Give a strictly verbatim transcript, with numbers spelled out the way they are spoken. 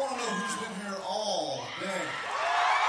want to know who's been here all day.